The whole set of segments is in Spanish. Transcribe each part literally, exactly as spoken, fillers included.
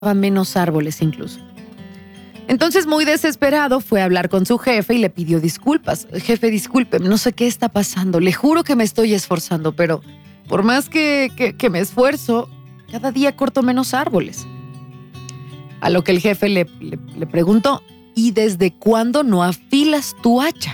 menos árboles incluso. Entonces, muy desesperado, fue a hablar con su jefe y le pidió disculpas. Jefe, disculpe, no sé qué está pasando. Le juro que me estoy esforzando, pero por más que, que, que me esfuerzo, cada día corto menos árboles. A lo que el jefe le, le, le preguntó, ¿y desde cuándo no afilas tu hacha?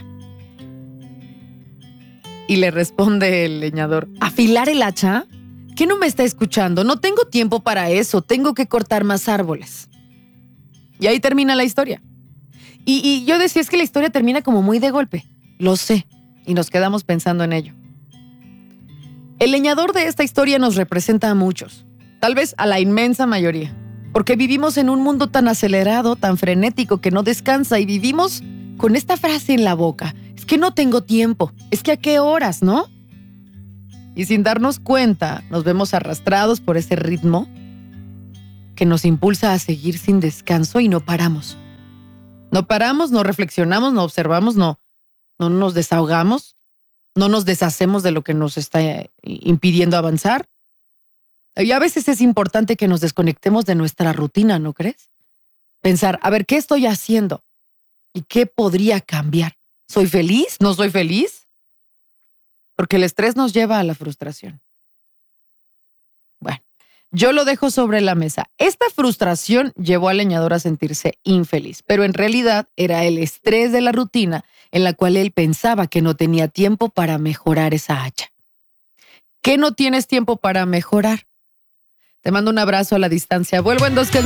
Y le responde el leñador, ¿afilar el hacha? ¿Qué no me está escuchando? No tengo tiempo para eso, tengo que cortar más árboles. Y ahí termina la historia. Y, y yo decía, es que la historia termina como muy de golpe. Lo sé, y nos quedamos pensando en ello. El leñador de esta historia nos representa a muchos, tal vez a la inmensa mayoría, porque vivimos en un mundo tan acelerado, tan frenético, que no descansa, y vivimos con esta frase en la boca, es que no tengo tiempo, es que a qué horas, ¿no? Y sin darnos cuenta, nos vemos arrastrados por ese ritmo que nos impulsa a seguir sin descanso y no paramos. No paramos, no reflexionamos, no observamos, no, no nos desahogamos, no nos deshacemos de lo que nos está impidiendo avanzar. Y a veces es importante que nos desconectemos de nuestra rutina, ¿no crees? Pensar, a ver, ¿qué estoy haciendo? ¿Y qué podría cambiar? ¿Soy feliz? ¿No soy feliz? Porque el estrés nos lleva a la frustración. Bueno, yo lo dejo sobre la mesa. Esta frustración llevó al leñador a sentirse infeliz, pero en realidad era el estrés de la rutina en la cual él pensaba que no tenía tiempo para mejorar esa hacha. ¿Qué no tienes tiempo para mejorar? Te mando un abrazo a la distancia. Vuelvo en dos que